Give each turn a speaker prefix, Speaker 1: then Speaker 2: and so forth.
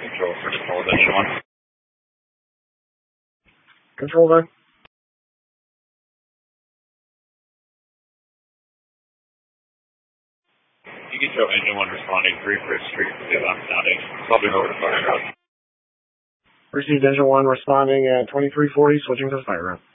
Speaker 1: control for control with engine 1.
Speaker 2: Control there.
Speaker 1: You can show engine 1 responding 3 for street to sounding. Probably over to fire route.
Speaker 2: Received engine 1 responding at 2340, switching to fire route.